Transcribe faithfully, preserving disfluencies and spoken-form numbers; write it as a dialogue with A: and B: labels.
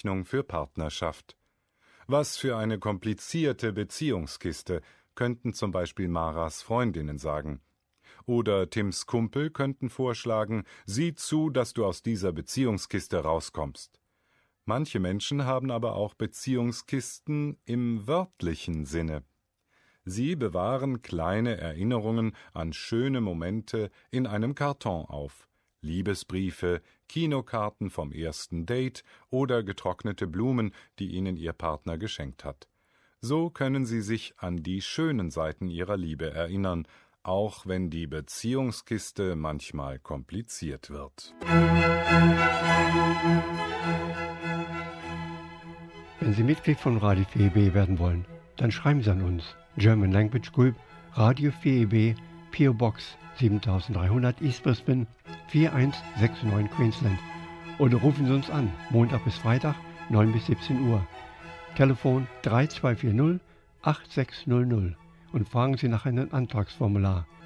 A: Bezeichnung für Partnerschaft. Was für eine komplizierte Beziehungskiste, könnten zum Beispiel Maras Freundinnen sagen. Oder Tims Kumpel könnten vorschlagen, sieh zu, dass du aus dieser Beziehungskiste rauskommst. Manche Menschen haben aber auch Beziehungskisten im wörtlichen Sinne. Sie bewahren kleine Erinnerungen an schöne Momente in einem Karton auf. Liebesbriefe, Kinokarten vom ersten Date oder getrocknete Blumen, die ihnen ihr Partner geschenkt hat. So können sie sich an die schönen Seiten ihrer Liebe erinnern, auch wenn die Beziehungskiste manchmal kompliziert wird.
B: Wenn Sie Mitglied von Radio vier E B werden wollen, dann schreiben Sie an uns. German Language Group, Radio vier E B, P O Box siebendreihundert East Brisbane vier eins sechs neun Queensland. Oder rufen Sie uns an, Montag bis Freitag, neun bis siebzehn Uhr. Telefon drei zwei vier null acht sechs null null und fragen Sie nach einem Antragsformular.